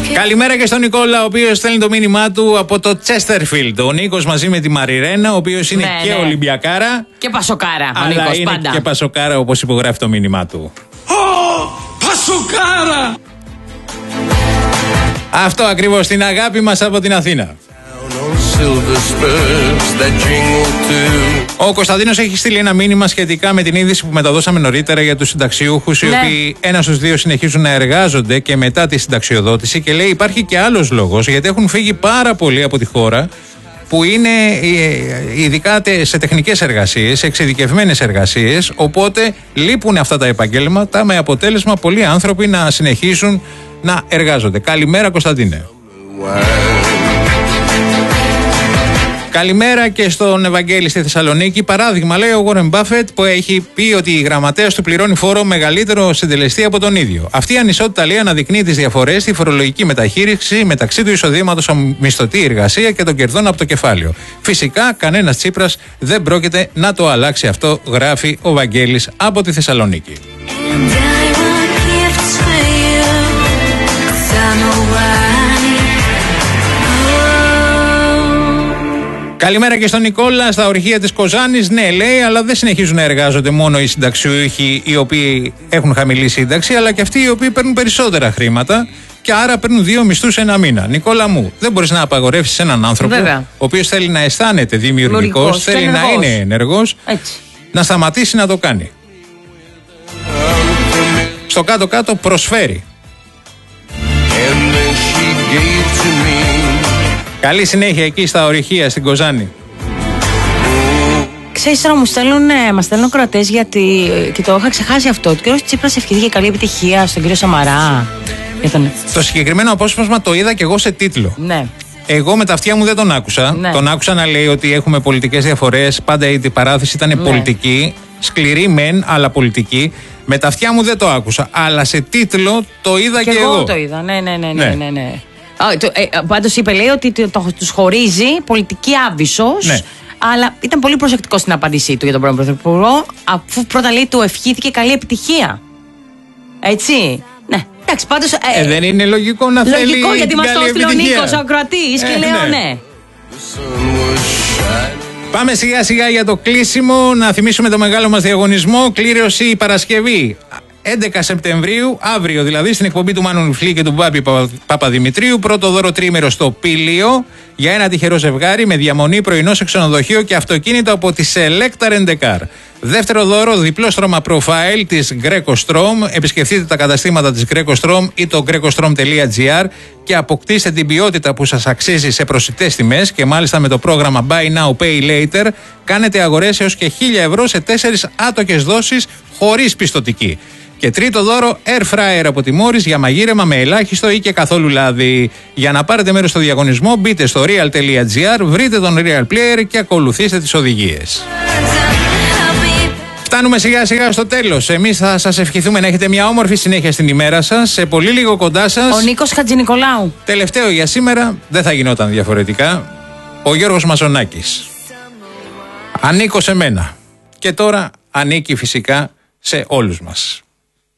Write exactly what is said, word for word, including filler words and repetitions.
Καλημέρα και στον Νικόλα, ο οποίος στέλνει το μήνυμά του από το Τσέστερφιλντ. Ο Νίκος μαζί με τη Μαριρένα, ο οποίος είναι ναι, και ναι. Ολυμπιακάρα. Και Πασοκάρα. Ο αλλά Νίκος, είναι πάντα. και Πασοκάρα, όπως υπογράφει το μήνυμά του. Oh, Πασοκάρα! Αυτό ακριβώς, την αγάπη μας από την Αθήνα. Ο Κωνσταντίνος έχει στείλει ένα μήνυμα σχετικά με την είδηση που μεταδώσαμε νωρίτερα για τους συνταξιούχους, ναι. οι οποίοι ένα στους δύο συνεχίζουν να εργάζονται και μετά τη συνταξιοδότηση, και λέει υπάρχει και άλλος λόγος, γιατί έχουν φύγει πάρα πολλοί από τη χώρα που είναι ειδικά σε τεχνικές εργασίες, σε εξειδικευμένες εργασίες, οπότε λείπουν αυτά τα επαγγέλματα με αποτέλεσμα πολλοί άνθρωποι να συνεχίσουν να εργάζονται. Καλημέρα Κωνσταντίνε. Καλημέρα και στον Ευαγγέλη στη Θεσσαλονίκη. Παράδειγμα, λέει ο Warren Buffett, που έχει πει ότι η γραμματέας του πληρώνει φόρο μεγαλύτερο συντελεστή από τον ίδιο. Αυτή η ανισότητα, λέει, αναδεικνύει τις διαφορές στη φορολογική μεταχείριση μεταξύ του εισοδήματος από μισθωτή εργασία και των κερδών από το κεφάλαιο. Φυσικά, κανένας Τσίπρας δεν πρόκειται να το αλλάξει αυτό, γράφει ο Βαγγέλης από τη Θεσσαλονίκη. Καλημέρα και στον Νικόλα στα ορυχεία της Κοζάνης. Ναι, λέει, αλλά δεν συνεχίζουν να εργάζονται μόνο οι συνταξιούχοι οι οποίοι έχουν χαμηλή σύνταξη, αλλά και αυτοί οι οποίοι παίρνουν περισσότερα χρήματα και άρα παίρνουν δύο μισθούς ένα μήνα. Νικόλα μου, δεν μπορείς να απαγορεύσεις έναν άνθρωπο, βέβαια, ο οποίος θέλει να αισθάνεται δημιουργικός, θέλει να είναι ενεργός, έτσι, να σταματήσει να το κάνει. Στο κάτω-κάτω προσφέρει. Καλή συνέχεια εκεί στα ορυχεία στην Κοζάνη. Ξέρεις τώρα, μου στέλνουν, μας στέλνουν κρατές, γιατί και το είχα ξεχάσει αυτό. Ο κύριος Τσίπρας ευχήθηκε καλή επιτυχία στον κύριο Σαμαρά. Τον... Το συγκεκριμένο απόσπασμα το είδα και εγώ σε τίτλο. Ναι. Εγώ με τα αυτιά μου δεν τον άκουσα. Ναι. Τον άκουσα να λέει ότι έχουμε πολιτικές διαφορές. Πάντα η παράθεση ήταν, ναι, πολιτική. Σκληρή μεν, αλλά πολιτική. Με τα αυτιά μου δεν το άκουσα. Αλλά σε τίτλο το είδα και, και εγώ. εγώ το είδα. Ναι, ναι, ναι, ναι, ναι, ναι, ναι. Ε, πάντως είπε, λέει, ότι το, το, τους χωρίζει πολιτική άβυσσος, ναι, αλλά ήταν πολύ προσεκτικό στην απάντησή του για τον πρώην Πρωθυπουργό, αφού πρώτα, λέει, του ευχήθηκε καλή επιτυχία. Έτσι. Ναι. Εντάξει, πάντως, ε, ε, δεν είναι λογικό να λογικό, θέλει. Λογικό, γιατί μας το έστειλε ο Νίκος, ο ακροατής, ε, και λέω ναι. ναι. Πάμε σιγά σιγά για το κλείσιμο. Να θυμίσουμε το μεγάλο μας διαγωνισμό. Κλήρωση Παρασκευή έντεκα Σεπτεμβρίου, αύριο δηλαδή, στην εκπομπή του Μάνου Νουφλή και του Μπάμπη Παπαδημητρίου. Πρώτο δώρο τρίμερο στο Πήλιο για ένα τυχερό ζευγάρι με διαμονή, πρωινό σε ξενοδοχείο και αυτοκίνητο από τη Selecta Rent-A-Car. Δεύτερο δώρο, διπλό στρώμα profile της GrecoStrom. Επισκεφτείτε τα καταστήματα της GrecoStrom ή το grecostrom τελεία gr και αποκτήστε την ποιότητα που σας αξίζει σε προσιτές τιμές, και μάλιστα με το πρόγραμμα Buy Now Pay Later κάνετε αγορές έως και χίλια ευρώ σε τέσσερις άτοκες δόσεις χωρίς πιστωτική. Και τρίτο δώρο, air fryer από τη Morris για μαγείρεμα με ελάχιστο ή και καθόλου λάδι. Για να πάρετε μέρος στο διαγωνισμό, μπείτε στο real τελεία gr, βρείτε τον Real Player και ακολουθήστε τις οδηγίες. Φτάνουμε σιγά σιγά στο τέλος. Εμείς θα σας ευχηθούμε να έχετε μια όμορφη συνέχεια στην ημέρα σας. Σε πολύ λίγο κοντά σας ο Νίκος Χατζηνικολάου. Τελευταίο για σήμερα, δεν θα γινόταν διαφορετικά, ο Γιώργος Μαζονάκης. Ανήκω σε μένα. Και τώρα ανήκει φυσικά σε όλους μας.